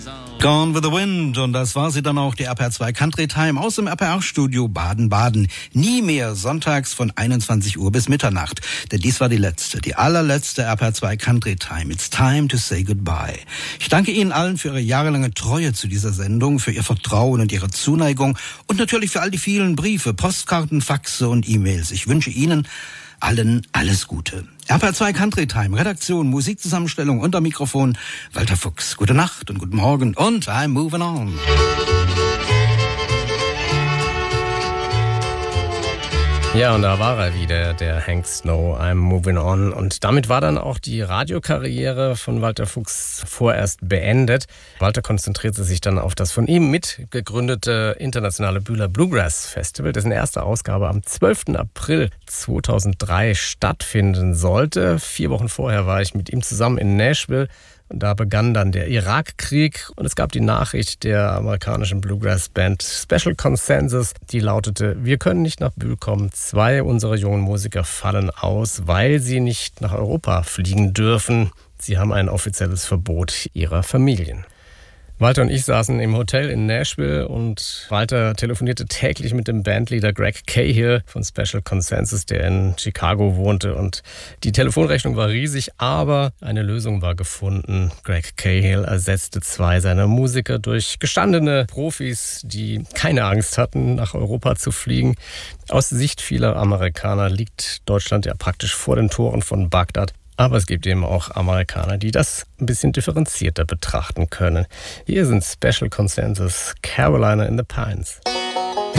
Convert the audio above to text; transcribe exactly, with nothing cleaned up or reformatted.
Gone with the Wind, und das war sie dann auch, die R P R zwei Country Time aus dem R P R-Studio Baden-Baden. Nie mehr sonntags von einundzwanzig Uhr bis Mitternacht, denn dies war die letzte, die allerletzte R P R zwei Country Time. It's time to say goodbye. Ich danke Ihnen allen für Ihre jahrelange Treue zu dieser Sendung, für Ihr Vertrauen und Ihre Zuneigung und natürlich für all die vielen Briefe, Postkarten, Faxe und E-Mails. Ich wünsche Ihnen allen alles Gute. R P R zwei Country Time, Redaktion, Musikzusammenstellung und am Mikrofon Walter Fuchs. Gute Nacht und guten Morgen und I'm moving on. Ja, und da war er wieder, der Hank Snow, I'm moving on. Und damit war dann auch die Radiokarriere von Walter Fuchs vorerst beendet. Walter konzentrierte sich dann auf das von ihm mitgegründete internationale Bühler Bluegrass Festival, dessen erste Ausgabe am zwölften April zweitausenddrei stattfinden sollte. Vier Wochen vorher war ich mit ihm zusammen in Nashville. Und da begann dann der Irakkrieg und es gab die Nachricht der amerikanischen Bluegrass-Band Special Consensus, die lautete: Wir können nicht nach Bühl kommen, zwei unserer jungen Musiker fallen aus, weil sie nicht nach Europa fliegen dürfen. Sie haben ein offizielles Verbot ihrer Familien. Walter und ich saßen im Hotel in Nashville und Walter telefonierte täglich mit dem Bandleader Greg Cahill von Special Consensus, der in Chicago wohnte. Und die Telefonrechnung war riesig, aber eine Lösung war gefunden. Greg Cahill ersetzte zwei seiner Musiker durch gestandene Profis, die keine Angst hatten, nach Europa zu fliegen. Aus Sicht vieler Amerikaner liegt Deutschland ja praktisch vor den Toren von Bagdad. Aber es gibt eben auch Amerikaner, die das ein bisschen differenzierter betrachten können. Hier sind Special Consensus, Carolina in the Pines.